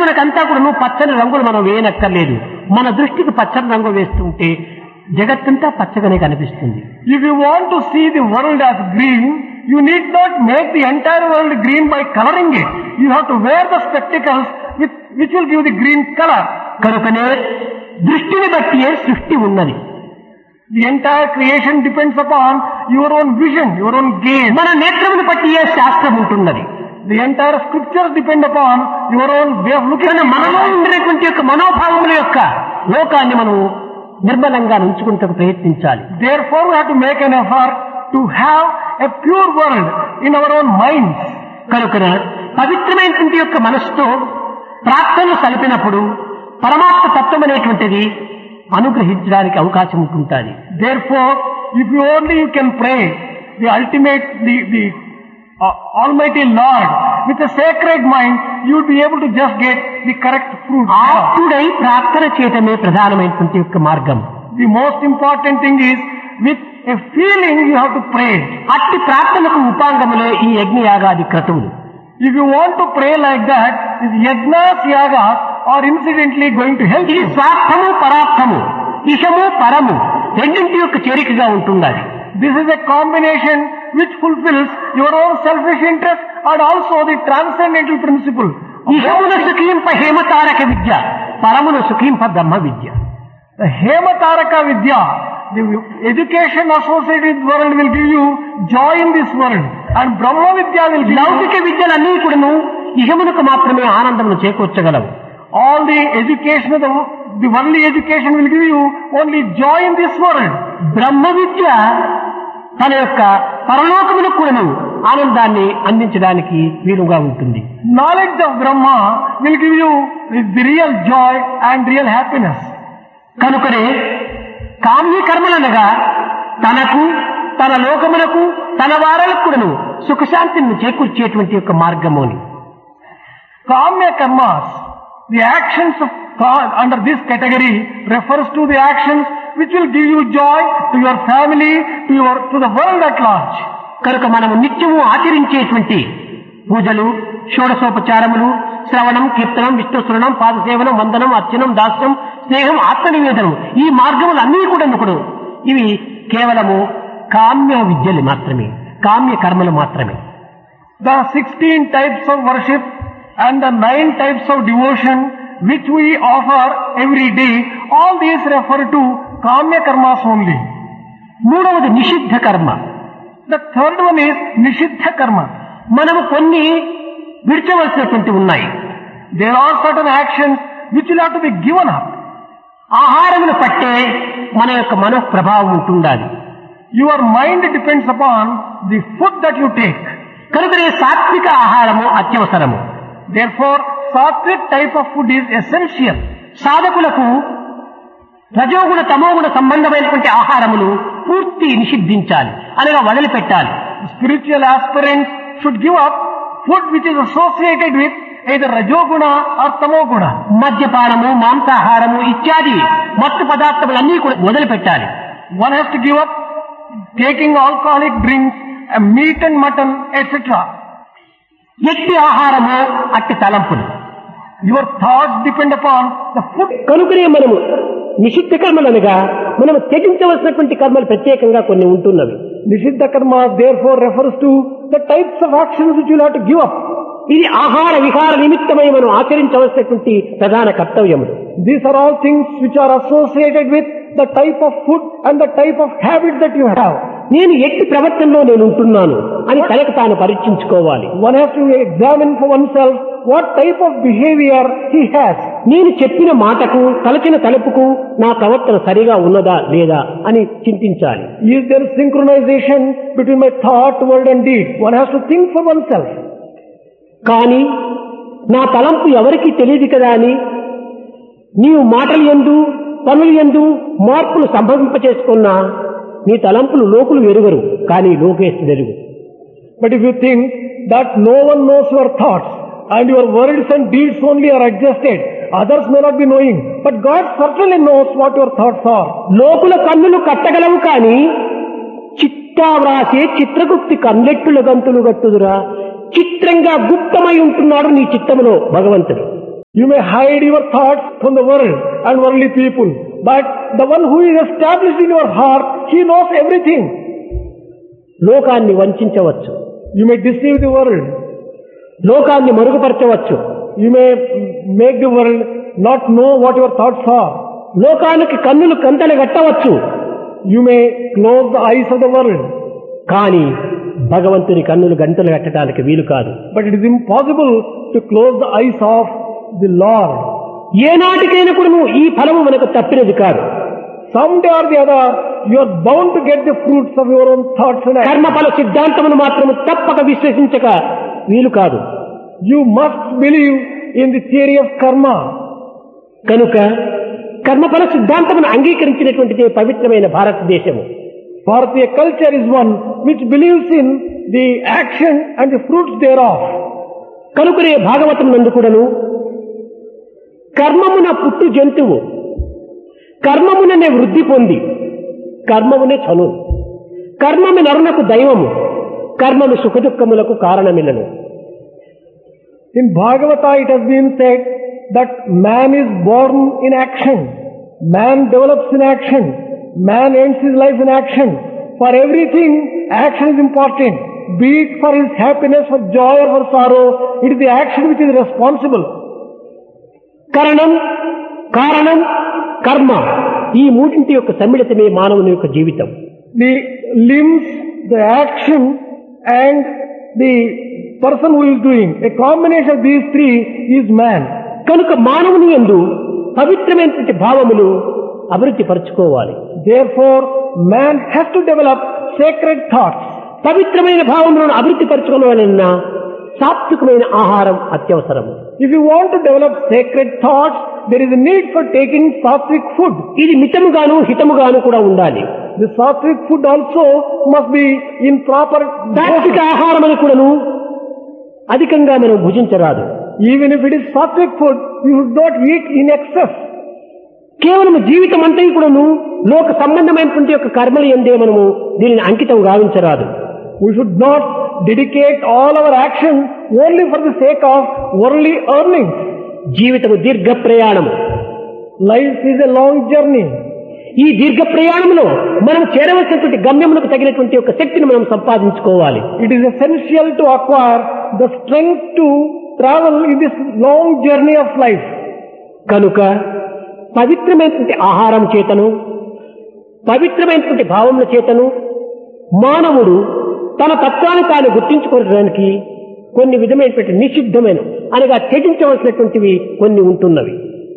జగత్తునకంతా కూడా నువ్వు పచ్చని రంగులు మనం వేయనక్కర్లేదు. మన దృష్టికి పచ్చని రంగు వేస్తుంటే జగత్తంతా పచ్చగానే కనిపిస్తుంది. If you want to see the world as green, you need not make the entire world green by coloring it. You have to wear the spectacles which will give the green color. కనుకనే దృష్టిని బట్టియే సృష్టి ఉన్నది. The entire creation depends upon your own vision, your own gaze. మన నేత్రమును బట్టియే శాస్త్రం ఉంటున్నది. The entire scriptures depend upon your own way of looking at మనలో ఉండేటువంటి యొక్క మనోభావముల యొక్క లోకాన్ని మనం నిర్మలంగా ఉంచుకుంటూ ప్రయత్నించాలి. Therefore we have to make an effort to have a pure world in our own minds. కనుక పవిత్రమైనటువంటి యొక్క మనస్సుతో ప్రార్థనలు సలిపినప్పుడు పరమాత్మ తత్వం అనేటువంటిది అనుగ్రహించడానికి అవకాశం ఉంటుంటుంది. Therefore, if you can pray the ultimate, the Almighty Lord with a sacred mind, you will be able to just get the correct fruit. ఆప్తుడై ప్రార్థన చేయటమే ప్రధానమైనటువంటి యొక్క మార్గం. The most important thing is with a feeling you have to pray. అట్టి ప్రార్థనకు ఉపాంగములే ఈ యజ్ఞయాగాది క్రతువులు. If you want to pray like that, these yajnas, yagas are incidentally going to help ఇది you. స్వార్థము పరార్థము, ఇషము పరము రెండింటి యొక్క చేరికగా ఉంటున్నది. This is a combination which fulfills your own selfish interest and also the transcendental principle. ఇషమును సుఖింప హేమతారక విద్య, పరమును సుఖింప బ్రహ్మ విద్య. The Hemataraka Vidya, the education associated with world will give you joy in this world, and Brahma Vidya will give లౌకిక విద్యలన్నీ కూడాను ఇహమునకు మాత్రమే ఆనందమును చేకూర్చగలవు. all the education of the worldly education will give you only joy in this world. బ్రహ్మ విద్య తన యొక్క పరలోకమునకు కూడాను ఆనందాన్ని అందించడానికి వీలుగా ఉంటుంది. Knowledge of Brahma will give you the real joy and real happiness. కనుకనే కామ్య కర్మలనగా తనకు తన లోకమునకు తన వారలకు కూడాను సుఖశాంతిని చేకూర్చేటువంటి యొక్క మార్గముని Kamya karmas, the actions of God under this category refers to the actions which will give you joy to your family, to the world at large. కనుక మనము నిత్యము ఆచరించేటువంటి పూజలు, షోడశోపచారములు, శ్రవణం, కీర్తనం, విష్ణుస్మరణం, పాదసేవనం, వందనం, అర్చనం, దాస్యం, స్నేహం, ఆత్మనివేదనం ఈ మార్గములు అన్నీ కూడా ఇవి కేవలము కామ్య విద్యలు మాత్రమే, కామ్య కర్మలు మాత్రమే. The 16 types of worship and the 9 types of devotion which we offer every day, all these refer to kamya karmas only. మూడవది నిషిద్ధ కర్మ. The third one is nishiddha karma. మనము కొన్ని విడిచవలసినటువంటి ఉన్నాయి. There are certain actions which will have to be given up. ఆహారమును పట్టే మన యొక్క మనో ప్రభావం ఉంటుండాలి. Your mind depends upon the food that you take. కనుకనే సాత్విక ఆహారము అత్యవసరము. Therefore, sattvic type of food is essential. సాధకులకు రజోగుణ తమోగుణ సంబంధమైనటువంటి ఆహారములు పూర్తి నిషిద్ధించాలి, అనగా వదిలిపెట్టాలి. Spiritual aspirants should give up food which is associated with either rajoguna or tamoguna. మద్యపానము, మాంసాహారము ఇత్యాది మత్తు పదార్థములన్నీ కూడా వదిలిపెట్టాలి. One has to give up taking alcoholic drinks, meat and mutton, etc. ఎట్టి ఆహారము అట్టి తలంపులు. Your thoughts depend upon the food. కనుకనే మనము నిషిద్ధ కర్మలనగా మనము త్యజించవలసినటువంటి కర్మలు ప్రత్యేకంగా కొన్ని ఉంటున్నవి. Nishiddha karma therefore refers to the types of actions which you will have to give up. ఇది ఆహార విహార నిమిత్తమై మనం ఆచరించవలసినటువంటి ప్రధాన కర్తవ్యములు. These are all things which are associated with the type of food and the type of habit that you have. నేను ఎట్టి ప్రవర్తనలో నేను ఉంటున్నాను అని తనకు తాను పరీక్షించుకోవాలి. One has to examine for oneself what type of behavior he has. నేను చెప్పిన మాటకు తలచిన తలుపుకు నా ప్రవర్తన సరిగా ఉన్నదా లేదా అని చింతించాలి. Is there synchronization between my thought, word and deed? One has to think for oneself. కానీ నా తలంపు ఎవరికీ తెలియదు కదా అని నీవు మాటలు యందు పనులు యందు మార్పులు సంభవింపచేసుకున్నా నీ తలంపులు లోకులు ఎరుగరు, కానీ లోకేశుడు ఎరుగు. But if you think that no one knows your thoughts and your words and deeds only are adjusted, others may not be knowing, but God certainly knows what your thoughts are. లోకుల కన్నులు కట్టగలవు కానీ చిట్టా వ్రాసే చిత్రగుప్తి కన్నెట్టుల గంతులు గట్టుదురా. చిత్రంగా గుప్తమై ఉంటున్నాడు నీ చిత్తములో భగవంతుడు. You may hide your thoughts from the world and worldly people, but the one who is established in your heart, he knows everything. లోకాన్ని వంచవచ్చు, You may deceive the world. లోకాన్ని మరుగుపరచవచ్చు, You may make the world not know what your thoughts are. లోకానికి కన్నులు కంతలు కట్టవచ్చు. You may close the eyes of the world. కానీ భగవంతుని కన్నులు గంటలు కట్టడానికి వీలు కాదు. But it is impossible to close the eyes of the Lord. ఏనాటికైనా కూడా నువ్వు ఈ ఫలము మనకు తప్పినది కాదు. Someday or the other, you are bound to get the fruits of your own thoughts and actions. కర్మఫల సిద్ధాంతమును మాత్రము తప్పక విశ్వసించక వీలు కాదు. You must believe in the theory of karma. కనుక కర్మఫల సిద్ధాంతమును అంగీకరించినటువంటిదే పవిత్రమైన భారతదేశము. Bharatiya culture is one which believes in the action and the fruits thereof. కనుకనే భాగవతం నందు కూడాను కర్మమున పుట్టు జంతువు కర్మముననే వృద్ధి పొంది కర్మమునే చను కర్మము నరునకు దైవము కర్మము సుఖదుఖములకు కారణమిలను. In Bhagavata it has been said that man is born in action, man develops in action, man ends his life in action. For everything, action is important. Be it for his happiness, for joy or for sorrow, it is the action which is responsible. కరణం కారణం కర్మ ఈ మూడింటి యొక్క సమ్మిళితమే మానవుని యొక్క జీవితం. The limbs, the action and the person who is doing, a combination of these three is man. కనుక మానవుని యందు పవిత్రమైనటువంటి భావములు అభివృద్ధి పరచుకోవాలి. Therefore, man has to develop sacred thoughts. పవిత్రమైన భావములను అభివృద్ధి పరచుకోవాలన్నా సాత్వికమైన ఆహారం అత్యవసరం. If you want to develop sacred thoughts, there is a need for taking sattvic food. ఇది మితముగాను హితముగాను కూడా ఉండాలి. The sattvic food also must be in proper సాత్విక dosage. ఆహారం అని కూడాను అధికంగా మనం భుజించరాదు. Even if it is sattvic food, you should not eat in excess. కేవలం జీవితం అంతా కూడాను లోక సంబంధమైనటువంటి యొక్క కర్మలు ఎందే మనము దీనిని అంకితం గావించరాదు. We should not dedicate all our action only for the sake of worldly earnings. జీవితము దీర్ఘ ప్రయాణము. Life is a long journey. ఈ దీర్ఘ ప్రయాణంలో మనం చేరవలసినటువంటి గమ్యములకు తగినటువంటి ఒక శక్తిని మనం సంపాదించుకోవాలి. It is essential to acquire the strength to travel in this long journey of life. కనుక పవిత్రమైనటువంటి ఆహారం చేతను పవిత్రమైనటువంటి భావముల చేతను మానవుడు తన తత్వాన్ని తాను గుర్తించుకోవడానికి కొన్ని విధమైనటువంటి నిషిద్ధమైన అనగా త్యజించవలసినటువంటివి కొన్ని ఉంటున్నవి.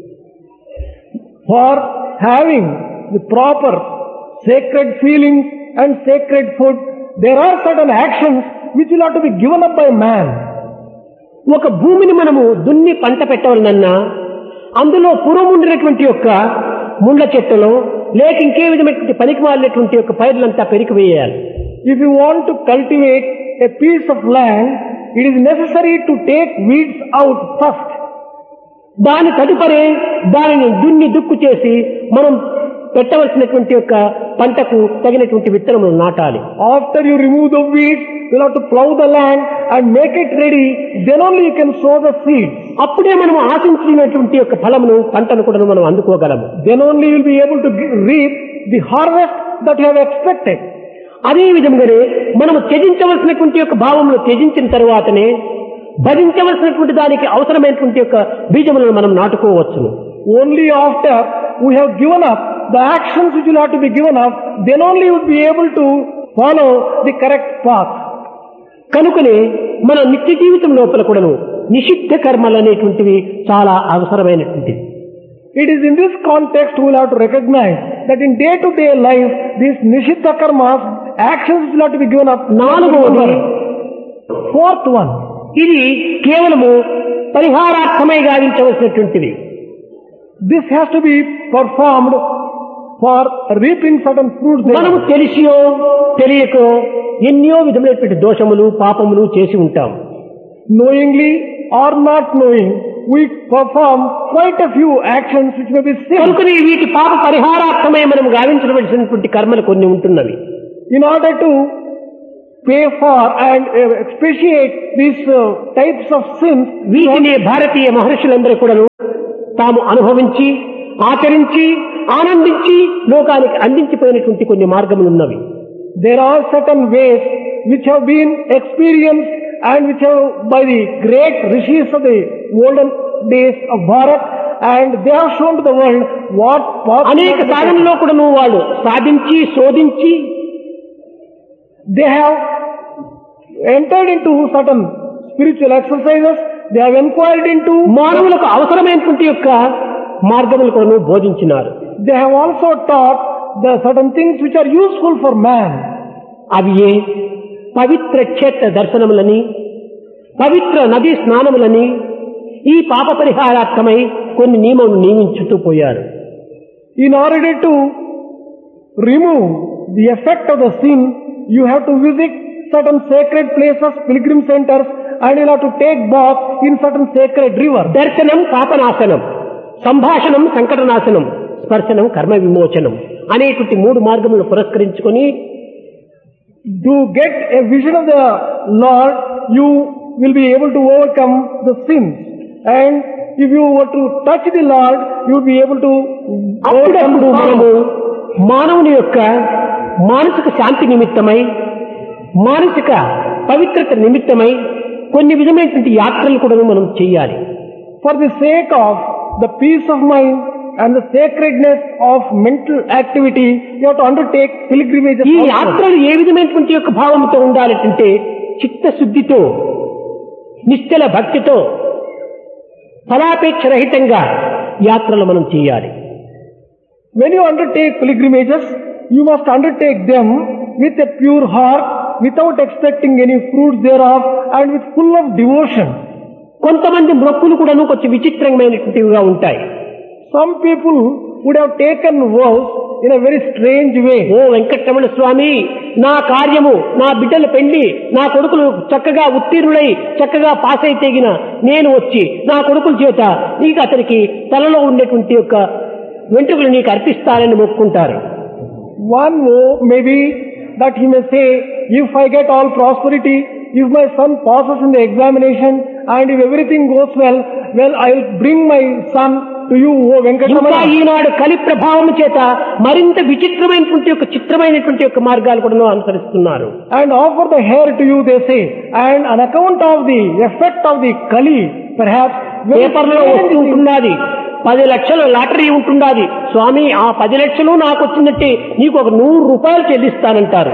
For having the proper sacred feelings and sacred food, there are certain actions which will have to be given up by man. ఒక భూమిని మనము దున్ని పంట పెట్టవాలన్నా అందులో పూర్వం ఉండినటువంటి యొక్క ముండ్ల చెట్టులో లేక ఇంకే విధమైనటువంటి పనికి మాలినటువంటి యొక్క పైర్లంతా పెరికి వేయాలి. If you want to cultivate a piece of land, it is necessary to take weeds out first. దాని తదుపరి దానిని దున్ని దుక్కు చేసి మనం పెట్టవలసినటువంటి యొక్క పంటకు తగినటువంటి విత్తనములు నాటాలి. After you remove the weeds, you will have to plow the land and make it ready. Then only you can sow the seeds. అప్పుడే మనం ఆశించినటువంటి యొక్క ఫలమును పంటను కూడా మనం అందుకోగలము. Then only you will be able to reap the harvest that you have expected. అదే విధంగానే మనము త్యజించవలసినటువంటి యొక్క భావమును త్యజించిన తరువాతనే భజించవలసినటువంటి దానికి అవసరమైనటువంటి యొక్క బీజములను మనం నాటుకోవచ్చును. Only after we have given up the actions which will have to be given up, then only you will be able to follow the correct path. కనుకనే మన నిత్య జీవితం లోపల కూడాను నిషిద్ధ కర్మలు అనేటువంటివి చాలా అవసరమైనటువంటివి. It is in this context we will have to recognize that in day-to-day life, these nishiddha karmas, actions will have to be given up. నాలుగవది Fourth one, ఇది కేవలము పరిహారార్థమై గావించవలసినటువంటివి. this has to be performed for reaping certain fruits. మనము తెలిసియో తెలియకో ఎన్నో విధమైనటువంటి దోషములు పాపములు చేసి ఉంటాం. Knowingly or not knowing, we perform quite a few actions which may be sin. కనుకనే వీటి పాప పరిహారార్థమై మనం గావించవలసినటువంటి కర్మలు కొన్ని ఉంటున్నవి. In order to pay for and expiate these types of sins. వీటిని భారతీయ మహర్షులందరూ కూడాను తాము అనుభవించి ఆచరించి ఆనందించి లోకానికి అందించిపోయినటువంటి కొన్ని మార్గములు ఉన్నవి. There are certain ways which have been experienced and which have by the great rishis of the olden days of Bharat, and they have shown to the world what path. అనేక సాధనలో కూడాను వాళ్ళు సాధించి శోధించి they have entered into certain spiritual exercises. They have inquired into. మానవులకు అవసరమైనటువంటి యొక్క మార్గములు కూడాను బోధించినారు. They have also taught the certain things which are useful for man. అవి ఏ పవిత్ర క్షేత్ర దర్శనములని, పవిత్ర నదీ స్నానములని, ఈ పాప పరిహారార్థమై కొన్ని నియమములు నియమించుతూ పోయారు. In order to remove the effect of the sin, you have to visit certain sacred places, pilgrim centers, and you have to take bath in certain sacred rivers. దర్శనం పాపనాశనం, సంభాషణం సంకటనాశనం, స్పర్శనం కర్మ విమోచనం అనేటువంటి మూడు మార్గములను పురస్కరించుకొని to get a vision of the Lord, you will be able to overcome the sins. And if you were to touch the Lord, you will be able to overcome అప్పుడప్పుడు the మనము sorrow. మానవుని యొక్క మానసిక శాంతి నిమిత్తమై, మానసిక పవిత్రత నిమిత్తమై కొన్ని విధమైనటువంటి యాత్రలు కూడా మనం చేయాలి. For the sake of the peace of mind and the sacredness of mental activity, you have to undertake pilgrimages. ఈ also. యాత్రలు ఏ విధమైనటువంటి యొక్క భావంతో ఉండాలంటే చిత్తశుద్ధితో, నిశ్చల భక్తితో, ఫలాపేక్ష రహితంగా యాత్రలు మనం చేయాలి. When you undertake pilgrimages, you must undertake them with a pure heart, without expecting any fruits thereof, and with full of devotion. కొంతమంది మొక్కులు కూడాను కొంచెం విచిత్రమైనటువంటివిగా ఉంటాయి. Some people would have taken vows in a very strange way. ఓ వెంకటరమణ స్వామి, నా కార్యము, నా బిడ్డల పెళ్లి, నా కొడుకులు చక్కగా ఉత్తీర్ణులై చక్కగా పాస్ అయితే తెగిన నేను వచ్చి నా కొడుకుల చేత నీకు అతనికి తలలో ఉండేటువంటి యొక్క వెంట్రుకలు నీకు అర్పిస్తానని మొక్కుంటారు. One vow may be that he may say, if I get all prosperity, if my son passes in the examination, and if everything goes well, I will bring my son to you, O ఇంకా Venkatramana. ఈనాడు కలి ప్రభావం చేత మరింత విచిత్రమైనటువంటి యొక్క చిత్రమైనటువంటి యొక్క మార్గాలు కూడా అనుసరిస్తున్నారు. And offer the hair to you, they say. And on account of the effect of the Kali, perhaps, పేపర్లో వస్తుంటున్నది 10 లక్షల లాటరీ ఉంటున్నది. స్వామి, ఆ 10 లక్షలు నాకు వచ్చిందంటే నీకు ఒక 100 రూపాయలు చెల్లిస్తానంటారు.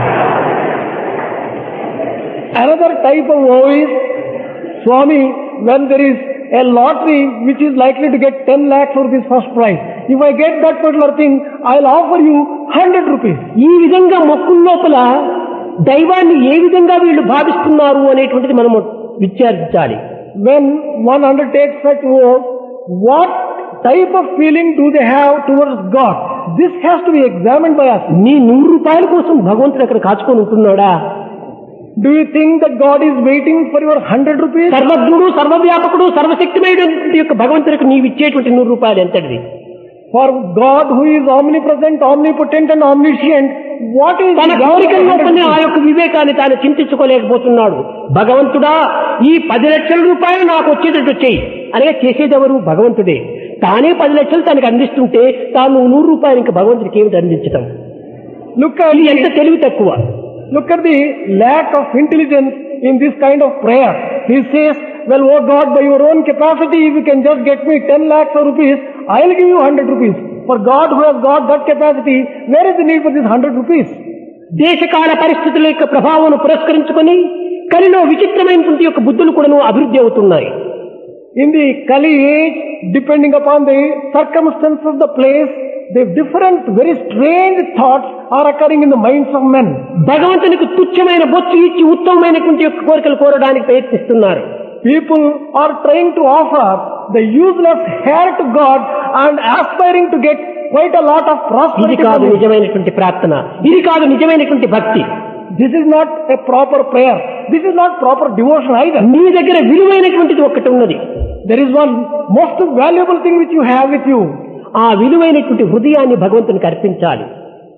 another type of vow is, Swami, when there is a lottery which is likely to get 10 lakhs rupees first prize, if I get that particular thing, I'll offer you 100 rupees. ఈ విధంగా మొక్కుల లోపల దైవాన్ని ఏ విధంగా వీళ్ళు భావిస్తున్నారు అనేటువంటిది మనము విచారించాలి. When one undertakes such vow, what type of feeling do they have towards God? This has to be examined by us. నీ 100 రూపాయల కోసం భగవంతుడు అక్కడ కాచుకొని ఉంటున్నాడా? Do you think that God is waiting for your 100 rupees? సర్వజ్ఞుడు, సర్వవ్యాపకుడు, సర్వశక్తిమైనటువంటి యొక్క భగవంతుడికి నీవు ఇచ్చేటువంటి 100 రూపాయలు ఎంతటిది? For God who is omnipresent, omnipotent and omniscient, what is తన God? కోరికల్లో కొన్ని ఆ యొక్క వివేకాన్ని తాను చింతించుకోలేకపోతున్నాడు. భగవంతుడా, ఈ 10 లక్షల రూపాయలు నాకు వచ్చేటట్టు చెయ్యి అలాగే చేసేదెవరు? భగవంతుడే. తానే 10 లక్షలు తనకు అందిస్తుంటే తాను 100 రూపాయలు ఇంకా భగవంతుడికి ఏమిటి అందించటం? Look at ఇది ఎంత తెలివి తక్కువ. Look at the lack of intelligence in this kind of prayer. He says, well, oh God, by your own capacity, if you can just get me 10 lakhs of rupees, I'll give you 100 rupees. For God who has got that capacity, where is the need for this 100 rupees? దేశకాల పరిస్థితుల యొక్క ప్రభావం పురస్కరించుకొని కలిలో విచిత్రమైనటువంటి యొక్క బుద్ధులు కూడా అభివృద్ధి అవుతున్నాయి. In the Kali age, depending upon the circumstances of the place, the different, very strange thoughts are occurring in the minds of men. భగవంతునికి తుచ్చమైన బొచ్చు ఇచ్చి ఉత్తమమైనటువంటి యొక్క కోరికలు కోరడానికి ప్రయత్నిస్తున్నారు. People are trying to offer the useless hair to God and aspiring to get quite a lot of ఇది prosperity. కాదు నిజమైనటువంటి ప్రార్థన, ఇది కాదు నిజమైనటువంటి భక్తి. This is not a proper prayer. This is not proper devotion either. నీ దగ్గర విలువైనటువంటిది ఒక్కటి ఉన్నది. There is one most valuable thing which you have with you. ఆ విలువైనటువంటి హృదయాన్ని భగవంతునికి అర్పించాలి.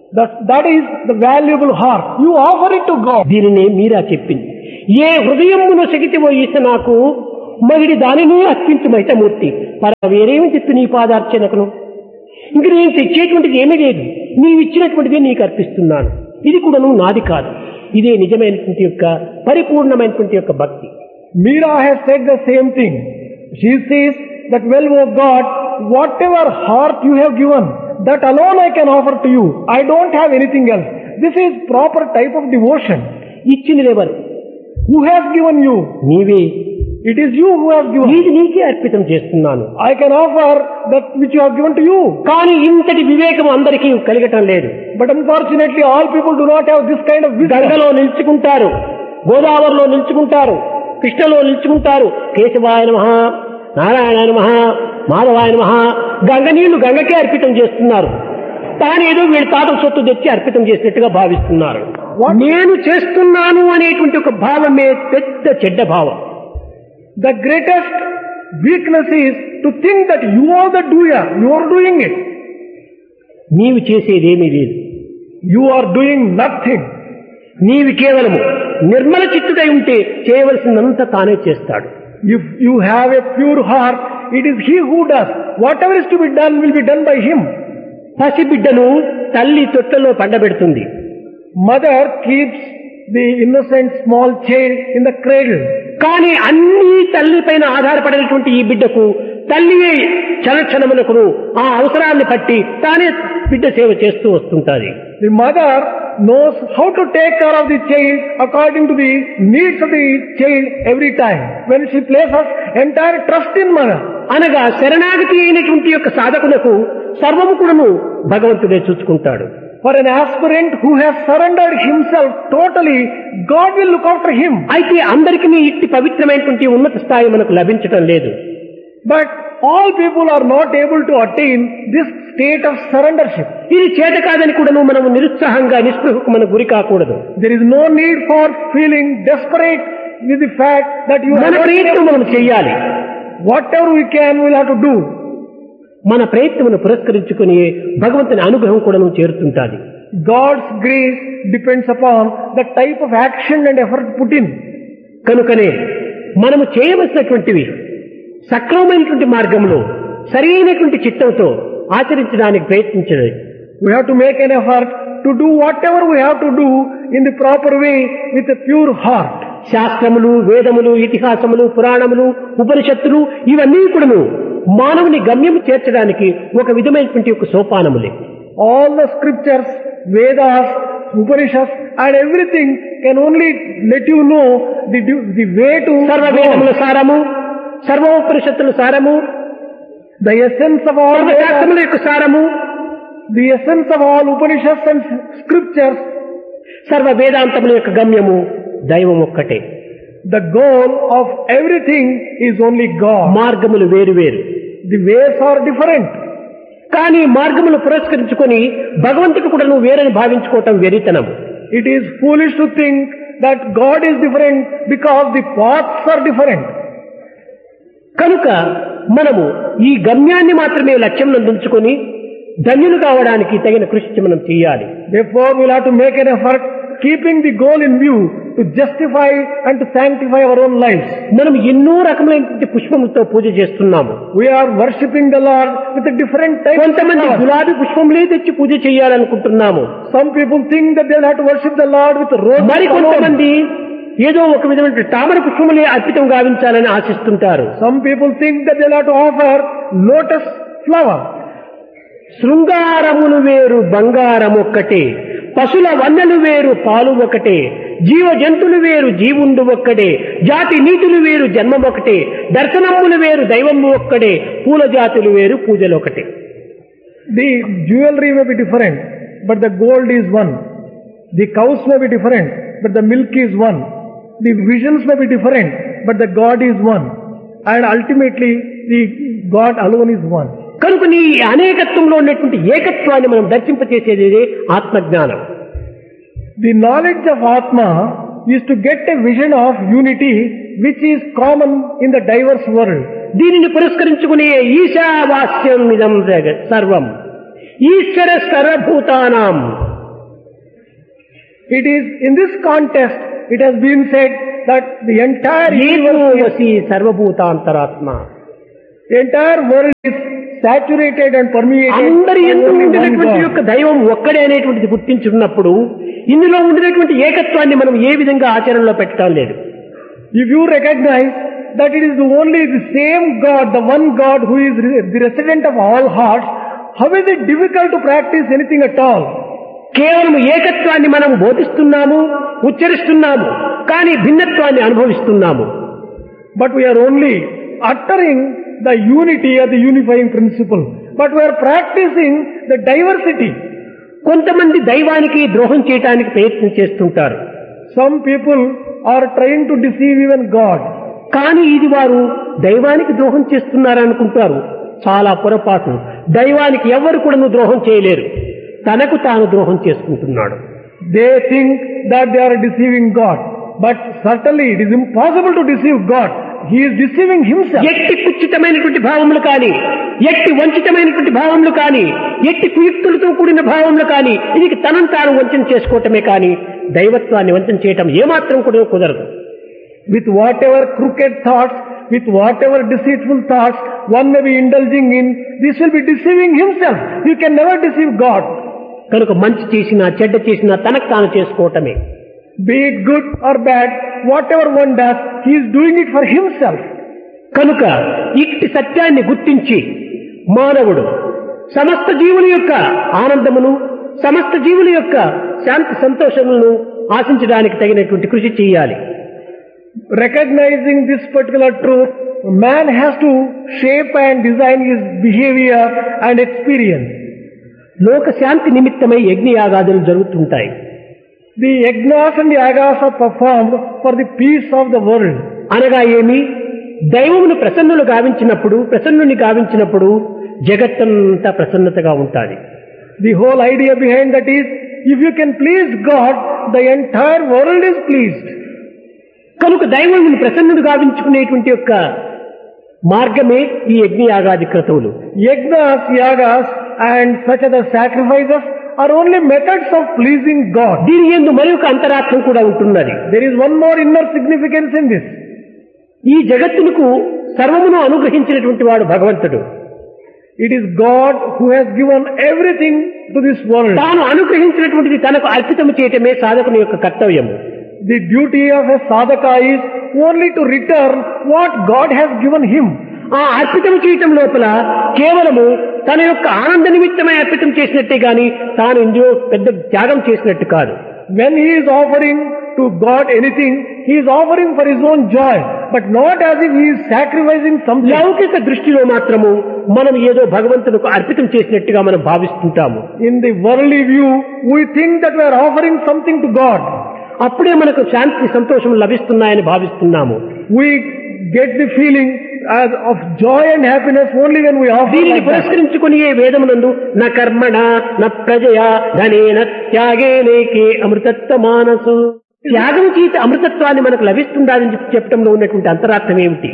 That is the valuable heart. You offer it to God. దీనినే మీరా చెప్పింది. ఏ హృదయమును శగితివో ఈస నాకు మగిడి దానిని అర్పించుమైతమూర్తి పర వేరేమి చెప్పి నీ పాదార్చనకును. ఇంక నేను తెచ్చేటువంటిది ఏమీ లేదు, నీవిచ్చినటువంటిదే నీకు అర్పిస్తున్నాను. ఇది కూడాను నాది కాదు. ఇదే నిజమైనటువంటి యొక్క పరిపూర్ణమైనటువంటి యొక్క భక్తి. Meera has said the same thing. She says that, well, O God, whatever heart you have given, that alone I can offer to you. I don't have anything else. This is proper type of devotion. ఇచ్చినదెవరు? Who has given you? నీవే. It is you who have given. ఇది నీకే అర్పితం చేస్తున్నాను. I can offer that which you have given to you. కానీ ఇంతటి వివేకం అందరికీ కలగటం లేదు. But unfortunately, all people do not have this kind of wisdom. గంగలో నిల్చుకుంటారు, గోదావరిలో నిల్చుకుంటారు, కృష్ణలో నిల్చుకుంటారు. కేశవాయ నమః, నారాయణాయ నమః, మాధవాయ నమః. గంగ నీళ్లు గంగకే అర్పితం చేస్తున్నారు. తాను ఏదో వీడి తాత సొత్తు తెచ్చి అర్పితం చేసినట్టుగా భావిస్తున్నారు. నేను చేస్తున్నాను అనేటువంటి ఒక భావమే పెద్ద చెడ్డ భావం. The greatest weakness is to think that you are the doer. You are doing it. నీవు చేసేదేమీ లేదు. You are doing nothing. నీవు కేవలము నిర్మల చిత్తుడై ఉంటే చేయవలసినంత తానే చేస్తాడు. If you have a pure heart, it is He who does. Whatever is to be done will be done by Him. పసిబిడ్డను తల్లి తొట్టెలో పండబెడుతుంది. Mother keeps the innocent small child in the cradle. కానీ అన్ని తల్లి పైన ఆధారపడినటువంటి ఈ బిడ్డకు తల్లియే క్షణక్షణమునకును ఆ అవసరాన్ని బట్టి తానే బిడ్డ సేవ చేస్తూ వస్తుంటాది. The mother knows how to take care of the child according to the needs of the child every time. When she places entire trust in mother. అనగా శరణాగతి అయినటువంటి యొక్క సాధకులకు సర్వము కూడాను భగవంతుడే చూసుకుంటాడు. For an aspirant who has surrendered himself totally, God will look after him. అయితే అందరికీ ఇట్టి పవిత్రమైనటువంటి ఉన్నత స్థాయి మనకు లభించటం లేదు. But all people are not able to attain this state of surrendership. ఇది చేత కాదని కూడాను మనము నిరుత్సాహంగా నిస్పృహకు మన గురి కాకూడదు. There is no need for feeling desperate with the fact that you మన ప్రయత్నం మనం చేయాలి. Whatever we can, we'll have to do. మన ప్రయత్నమును పురస్కరించుకుని భగవంతుని అనుగ్రహం కూడాను చేరుతుంటాది. God's grace depends upon the type of action and effort put in. కనుకనే మనము చేయవలసినటువంటివి సక్రమమైనటువంటి మార్గంలో సరైనటువంటి చిత్తంతో ఆచరించడానికి ప్రయత్నించలేదు. We have to make an effort to do whatever we have to do in the proper way with a pure heart. శాస్త్రములు, వేదములు, ఇతిహాసములు, పురాణములు, ఉపనిషత్తులు ఇవన్నీ కూడాను మానవుని గమ్యం చేర్చడానికి ఒక విధమైనటువంటి ఒక సోపానములే. All the scriptures, Vedas, Upanishads and everything can only let you know the way to సర్వ వేదముల సారము, సర్వ ఉపనిషత్తుల సారము, the essence of all సర్వ శాస్త్రముల యొక్క సారము, the essence of all Upanishads and scriptures, సర్వ వేదాంతముల యొక్క గమ్యము దైవం ఒక్కటే. the goal of everything is only God. మార్గములు వేరు వేరు, The ways are different. కానీ మార్గములు పురస్కరించుకొని భగవంతుడు కూడా నువ్వు వేరని భావించుకోవటం వెరితనం. It is foolish to think that God is different because the paths are different. కనుక మనము ఈ గమ్యాన్ని మాత్రమే లక్ష్యం నందుంచుకొని ధన్యులు కావడానికి తగిన కృషి మనం చేయాలి. Therefore, we'll have to make an effort keeping the goal in view to justify and to sanctify our own lives. మనం ఎన్నో రకములైన పుష్పములతో పూజ చేస్తున్నాము. We are worshipping the Lord with a different type of కొంతమంది flowers. గులాబీ పుష్పములే తెచ్చి పూజ చేయాలనుకుంటున్నాము. Some people think that they'll have to worship the Lord with roses. మరి alone. కొంతమంది ఏదో ఒక విధమైన తామర పుష్పములే అర్పితం గావించాలని ఆశిస్తుంటారు. Some people think that they'll have to offer lotus flower. శృంగారములు వేరు బంగారము ఒక్కటే, పశుల వన్నెలు వేరు పాలు ఒకటే, జీవ జంతువులు వేరు జీవుండు ఒక్కడే, జాతి నీతులు వేరు జన్మం ఒకటే, దర్శనములు వేరు దైవము ఒక్కడే, పూల జాతులు వేరు పూజలు ఒకటే. The jewelry may be different, but the gold is one. The cows may be different, but the milk is one. The visions may be different, but the God is one. And ultimately, the God alone is one. కనుక నీ అనేకత్వంలో ఉన్నటువంటి ఏకత్వాన్ని మనం దర్శింపచేసేది ఆత్మజ్ఞానం. The knowledge of Atma is to get a vision of unity which is common in the diverse world. దీనిని పురస్కరించుకునే ఈశావాస్యం ఇదం జగత్ సర్వం ఈశ్వర సర్వభూతానాం It is in this context, it has been said that the entire universe, ఏకోవసి సర్వభూతాంతరాత్మ, the entire world is saturated and permeated అందరి by యందు only one ఉండినటువంటి God. యొక్క దైవం ఒక్కడే అనేటువంటిది గుర్తించున్నప్పుడు ఇందులో ఉండినటువంటి ఏకత్వాన్ని మనం ఏ విధంగా ఆచరణలో పెట్టడం లేదు. If you recognize that it is only the same God, the one God who is the resident of all hearts, how is it difficult to practice anything at all? కేవలం ఏకత్వాన్ని మనం బోధిస్తున్నాము, ఉచ్చరిస్తున్నాము, కానీ భిన్నత్వాన్ని అనుభవిస్తున్నాము. But we are only uttering the unity or the unifying principle. But we are practicing the diversity. కొంతమంది దైవానికి ద్రోహం చేయడానికి ప్రయత్నం చేస్తుంటారు. Some people are trying to deceive even God. కానీ ఇది వారు దైవానికి ద్రోహం చేస్తున్నారనుకుంటారు. చాలా పొరపాటు. దైవానికి ఎవరు కూడా ద్రోహం చేయలేరు, తనకు తాను ద్రోహం చేసుకుంటున్నాడు. They think that they are deceiving God. But certainly it is impossible to deceive God. He is deceiving himself. ఎట్టి కుచితమైనటువంటి భావములు కానీ, ఎట్టి వంచితమైనటువంటి భావములు కానీ, ఎట్టి కుయుక్తులతో కూడిన భావములు కానీ, ఇది తనను తాను వంచన చేసుకోవటమే కానీ దైవత్వాన్ని వంచన చేయటం ఏమాత్రం కూడా కుదరదు. With whatever crooked thoughts, with whatever deceitful thoughts one may be indulging in, this will be deceiving himself. You can never deceive God. కనుక మంచి చేసినా చెడ్డ చేసినా తనకు తాను చేసుకోవటమే. Be it good or bad, whatever one does, he is doing it for himself. కనుక ఇట్టి సత్యాన్ని గుర్తించి మానవుడు సమస్త జీవుల యొక్క ఆనందమును, సమస్త జీవుల యొక్క శాంతి సంతోషములను ఆశించడానికి తగినటువంటి కృషి చేయాలి. Recognizing this particular truth, man has to shape and design his behavior and experience. లోక శాంతి నిమిత్తమై యజ్ఞయాగాదులు జరుగుతుంటాయి. The yajnas and the yagas are performed for the peace of the world. అనగా ఏమి? దైవమును ప్రసన్నుని గావించినప్పుడు జగత్తంతా ప్రసన్నతగా ఉంటుంది. The whole idea behind that is, if you can please God, the entire world is pleased. కనుక దైవమును ప్రసన్నుడు గావించుకునేటువంటి యొక్క మార్గమే ఈ యజ్ఞయాగాది క్రతువులు. Yajnas, yagas and such other sacrifices are only methods of pleasing God. దీని యందు మరి ఒక అంతరార్థం కూడా ఉంటున్నది. There is one more inner significance in this. ఈ జగత్తునకు సర్వమును అనుగ్రహించినటువంటి వాడు భగవంతుడు. It is God who has given everything to this world. తాను అనుగ్రహించినటువంటిది తనకు అర్పితము చేయటమే సాధకుని యొక్క కర్తవ్యము. The duty of a sadhaka is only to return what God has given him. ఆ అర్పితం చేయటం లోపల కేవలము తన యొక్క ఆనంద నిమిత్తమై అర్పితం చేసినట్టే గాని తాను ఇందులో పెద్ద త్యాగం చేసినట్టు కాదు. When he is offering to God anything, he is offering for his own joy, but not as if he is sacrificing something. లౌకిక దృష్టిలో మాత్రము మనం ఏదో భగవంతునికి అర్పితం చేసినట్టుగా మనం భావిస్తుంటాము. In the worldly view, we think that we are offering something to God. అప్పుడే మనకు శాంతి సంతోషం లభిస్తున్నాయని భావిస్తున్నాము. We get the feeling of joy and happiness only when we offer దీనిని like that. పురస్కరించుకుని ఏ వేదమునందు న కర్మణ న ప్రజయా ధనేన త్యాగేనేకే అమృతత్వ మానసు, త్యాగం చేత అమృతత్వాన్ని మనకు లభిస్తుందని చెప్పడంలో ఉన్నటువంటి అంతరార్థం ఏమిటి?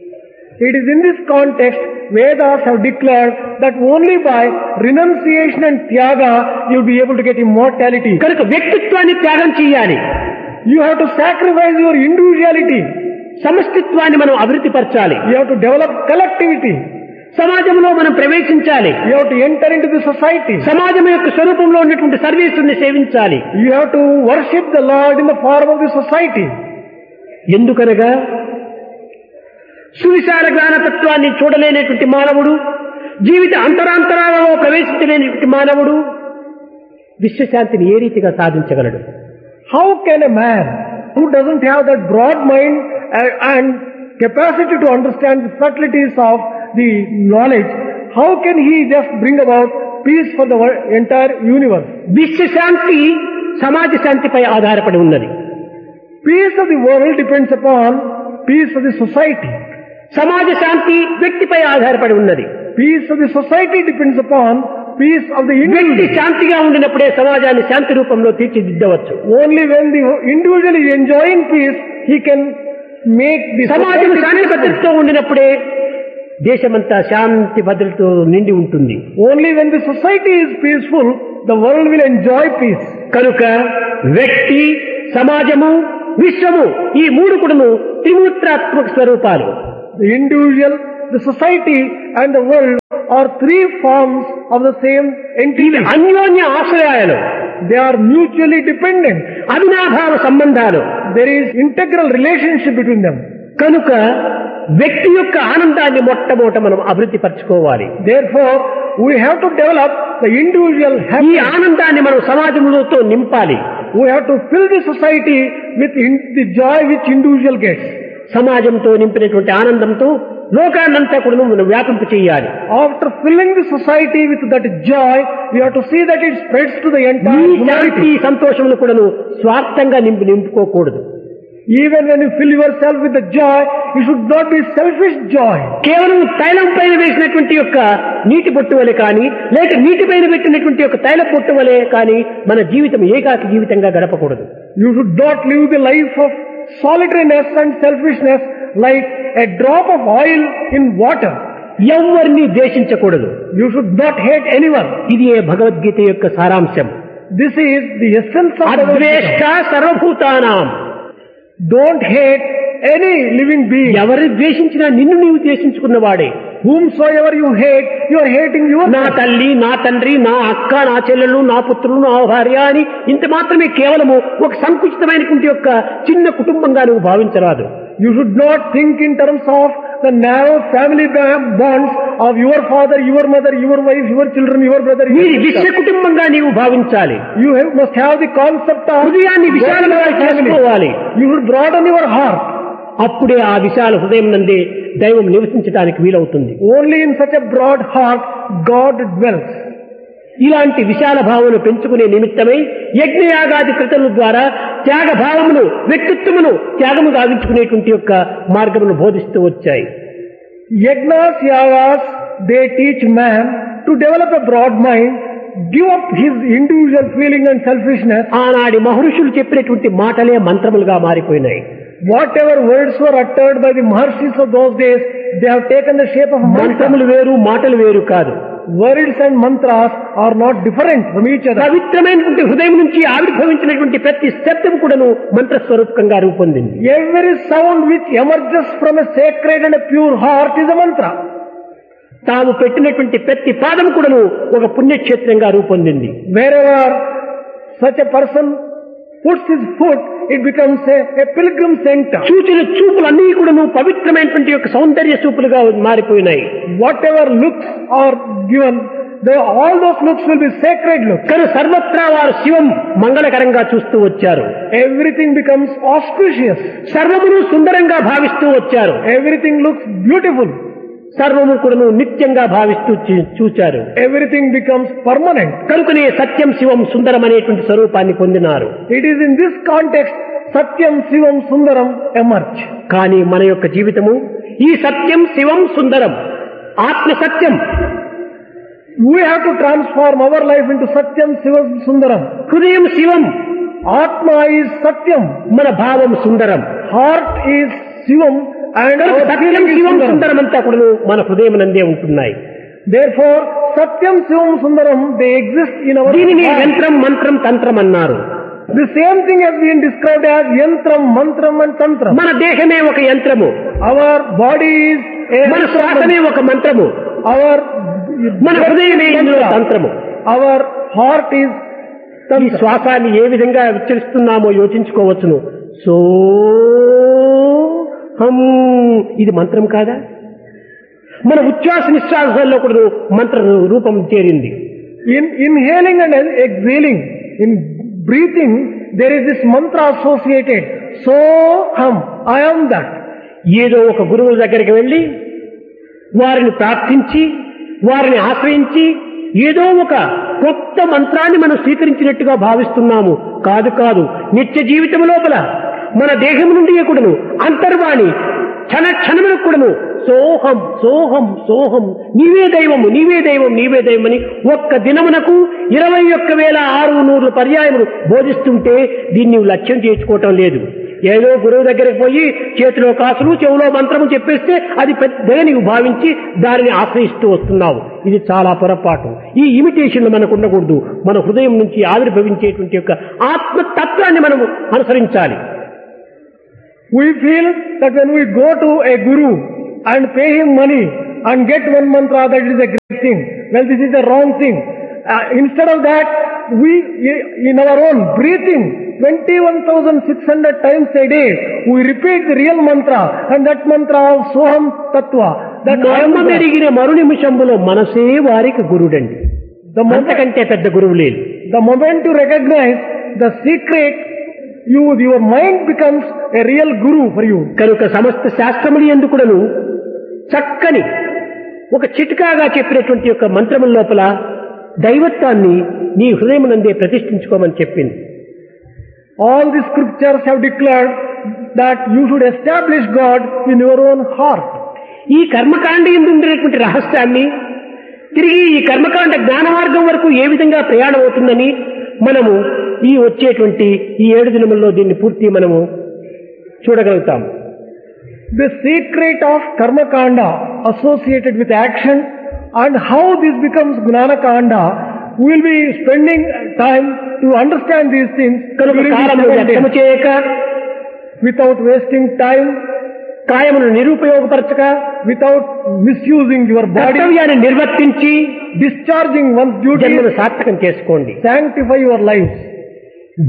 It is in this context Vedas have declared that only by renunciation and tyaga you will be able to get immortality. కనుక వ్యక్తిత్వాన్ని త్యాగం చేయాలి. You have to sacrifice your individuality. సమష్టిత్వాన్ని మనం అభివృద్ధి పరచాలి. You have to develop collectivity. సమాజంలో మనం ప్రవేశించాలి. You have to enter into the society. సమాజం యొక్క స్వరూపంలో ఉన్నటువంటి సర్వీసుల్ని సేవించాలి. You have to worship the Lord in the form of the society. ఎందుకనగా సువిశాల జ్ఞానతత్వాన్ని చూడలేనటువంటి మానవుడు, జీవిత అంతరాంతరాలలో ప్రవేశించలేనటువంటి మానవుడు విశ్వశాంతిని ఏ రీతిగా సాధించగలడు? How can a man who doesn't have that broad mind and capacity to understand the subtleties of the knowledge, how can he just bring about peace for the entire universe? విశ్వశాంతి సమాజ శాంతిపై ఆధారపడి ఉన్నది. Peace of the world depends upon peace of the society. సమాజ శాంతి వ్యక్తిపై ఆధారపడి ఉన్నది. Peace of the society depends upon peace of the వ్యక్తి individual. శాంతిగా ఉండినప్పుడే సమాజాన్ని శాంతి రూపంలో తీర్చిదిద్దవచ్చు. Only when the individual is enjoying peace, he can make the సమాజం society శాంతి peaceful. భద్రతతో ఉండినప్పుడే దేశమంతా శాంతి భద్రతతో నిండి ఉంటుంది. Only when the society is peaceful, the world will enjoy peace. కనుక వ్యక్తి, సమాజము, విశ్వము ఈ మూడు కూడాను త్రిమూర్తాత్మక స్వరూపాలు. The individual, the society and the world are three forms of the same entity. అన్యోన్య ఆశ్రయాలు. They are mutually dependent. అవినాభావ సంబంధాలు. There is integral relationship between them. కనుక వ్యక్తి యొక్క ఆనందాన్ని మొట్టమొదట మనం అభివృద్ధి పరచుకోవాలి. Therefore, we have to develop the individual ఈ happiness. ఆనందాన్ని మనం సమాజంలోతో నింపాలి. We have to fill the society with the joy which individual gets. సమాజంతో నింపినటువంటి ఆనందంతో లోకాన్నంతా కూడా మనం వ్యాపింప చేయాలి. After filling the society with that joy, we have to see that it spreads to the entire ఈ శాంతి, humanity. సంతోషములు కూడాను స్వార్థంగా నింపుకోకూడదు. Even when you fill yourself with the joy, it should not be selfish joy. కేవలం తైలం పైన వేసినటువంటి యొక్క నీటి పొట్టు వలె కానీ, లేక నీటి పైన పెట్టినటువంటి యొక్క తైల పొట్టు వలె కానీ మన జీవితం ఏకాకి జీవితంగా గడపకూడదు. You should not live the life of solitariness and selfishness like a drop of oil in water. ఎవరిని ద్వేషించకూడదు. You should not hate anyone. ఇది భగవద్గీత యొక్క సారాంశం. This is the essence of అద్వేష్ట Bhagavad సర్వభూతానాం. Gita. Don't hate any living being. ఎవరిని ద్వేషించినా నిన్ను నీవు ద్వేషించుకున్నవాడే. Whomsoever you hate, you are hating నా yourself. తల్లి, నా తండ్రి, నా అక్క, నా చెల్లెలు, నా పుత్రులు, నా భార్య అని ఇంత మాత్రమే కేవలము ఒక సంకుచితమైనటువంటి యొక్క చిన్న కుటుంబంగా నువ్వు భావించరాదు. You should not think in terms of the narrow family bonds of your father, your mother, your wife, your children, your brother, your ఈ విశ్వ sister. కుటుంబంగా నీవు భావించాలి. Must have the concept of హృదయాన్ని విశాలంగా చేసుకోవాలి. You should broaden your heart. అప్పుడే ఆ విశాల హృదయం నందే దైవం నివసించడానికి వీలవుతుంది. Only in such a broad heart God dwells. ఇలాంటి విశాల భావమును పెంచుకునే నిమిత్తమై యజ్ఞయాగాది కృతుల ద్వారా త్యాగ భావమును, వ్యక్తిత్వమును త్యాగము గావించుకునేటువంటి యొక్క మార్గమును బోధిస్తూ వచ్చాయి. Yagnas, yagas, they teach man to develop a broad mind, give up his individual feeling and selfishness. ఆనాడి మహర్షులు చెప్పినటువంటి మాటలే మంత్రములుగా మారిపోయినాయి. Whatever words were uttered by the Maharshis of those days, they have taken the shape of mantras. మంత్రములు వేరు, మాటలు వేరు కాదు. Words and mantras are not different from each other. పవిత్రమైనటువంటి హృదయం నుంచి ఆవిర్భవించినటువంటి ప్రతి శబ్దం కూడాను మంత్రస్వరూపకంగా రూపొందింది. Every sound which emerges from a sacred and a pure heart is a mantra. తాము పెట్టినటువంటి ప్రతి పాదం కూడాను ఒక పుణ్యక్షేత్రంగా రూపొందింది. Wherever such a person puts his foot, it becomes a pilgrim center. చూచిన చూపులన్నీ కూడాను పవిత్రమైనటువంటి యొక్క సౌందర్య చూపులుగా మారిపోయినాయి. Whatever looks are given, all those looks will be sacred looks. కానీ సర్వత్రా వారు శివం మంగళకరంగా చూస్తూ వచ్చారు. Everything becomes auspicious. సర్వమును సుందరంగా భావిస్తూ వచ్చారు. Everything looks beautiful. సర్వము కూడాను నిత్యంగా భావిస్తూ చూచారు. Everything becomes permanent. కనుకనే సత్యం, శివం, సుందరం అనేటువంటి స్వరూపాన్ని పొందినారు. It is in this context Satyam, Shivam, Sundaram emerge. కానీ మన యొక్క జీవితము ఈ సత్యం, శివం, సుందరం ఆత్మ సత్యం. We have to transform our life into Satyam, Shivam, Sundaram. హృదయం శివం, Atma is Satyam. మన భావం సుందరం. Heart is Shivam and our Satyam, feeling is Shivam, Sundaram. సుందరం అంతా కూడా మన హృదయం నందే ఉంటున్నాయి. Therefore, Satyam, Shivam, Sundaram, they exist in our దీనిని heart. యంత్రం, మంత్రం, తంత్రం అన్నారు. The same thing has been described as Yantram, Mantram and Tantram. మన దేహమే ఒక యంత్రము, Our body is మన శ్వాసమే ఒక మంత్రము, our మన హృదయమే ఇందులో తంత్రము. Our heart is ఈ Tantra. శ్వాసాన్ని ఏ విధంగా ఉచ్చరిస్తున్నామో యోచించుకోవచ్చును. సో హం, ఇది మంత్రం కాదా? మన ఉచ్ఛ్వాస నిశ్వాసాల్లో కూడా మంత్ర రూపం చేరింది. In inhaling and exhaling, in breathing, there is this mantra associated. So hum, I am that. ఏదో ఒక గురువుల దగ్గరికి వెళ్ళి వారిని ప్రార్థించి వారిని ఆశ్రయించి ఏదో ఒక కొత్త మంత్రాన్ని మనం స్వీకరించినట్టుగా భావిస్తున్నాము. కాదు కాదు, నిత్య జీవితం లోపల మన దేహం నుండి కూడాను అంతర్వాణి క్షణ క్షణములకు కూడాను సోహం సోహం సోహం, నీవే దైవము, నీవే దైవం, నీవే దైవం అని ఒక్క దినమునకు 21,600 పర్యాయములు బోధిస్తుంటే దీన్ని లక్ష్యం చేసుకోవటం లేదు. ఏదో గురువు దగ్గరికి పోయి చేతిలో కాసులు చెవులో మంత్రము చెప్పేస్తే అది పెద్దగా నీవు భావించి దానిని ఆశ్రయిస్తూ వస్తున్నావు. ఇది చాలా పొరపాటు. ఈ ఇమిటేషన్లు మనకు ఉండకూడదు. మన హృదయం నుంచి ఆవిర్భవించేటువంటి యొక్క ఆత్మతత్వాన్ని మనము అనుసరించాలి. We feel that when we go to a guru and pay him money and get one mantra, that is a great thing. Well, this is a wrong thing. Instead of that, we, in our own breathing, 21,600 times a day, we repeat the real mantra, and that mantra of Soham Tattva. That మెరిగిన మరు నిమిషంలో మనసే వారికి గురుడండి. అంతకంటే పెద్ద గురువు లేదు. The moment you recognize the secret, your mind becomes a real guru for you. కనుక సమస్త శాస్త్రములు ఎందుకును చక్కని ఒక చిట్కాగా చెప్పినటువంటి యొక్క మంత్రముల లోపల దైవత్వాన్ని నీ హృదయమునందే ప్రతిష్ఠించుకోమని చెప్పింది. All the scriptures have declared that you should establish God in your own heart. ఈ కర్మకాండ యందు ఉండేటువంటి రహస్యాన్ని తిరిగి ఈ కర్మకాండ జ్ఞాన మార్గం వరకు ఏ విధంగా ప్రయాణం అవుతుందని మనము ఈ వచ్చేటువంటి ఈ 7 దినముల్లో దీన్ని పూర్తి మనము చూడగలుగుతాం. The secret of karma kanda associated with action and how this becomes gnana kanda, we will be spending time to understand these things without wasting time, కాయమును నిరుపయోగపరచక, without misusing your body, కర్తవ్యాన్ని నిర్వర్తించి discharging one's duty, జన్మను సార్థకం చేసుకోండి. sanctify your lives.